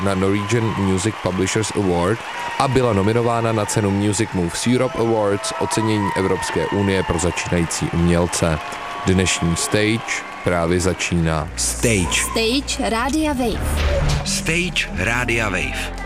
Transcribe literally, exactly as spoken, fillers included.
na Norwegian Music Publishers Award a byla nominována na cenu Music Moves Europe Awards, ocenění Evropské unie pro začínající umělce. Dnešní Stage právě začíná. Stage. Stage Rádia Wave. Stage Rádia Wave.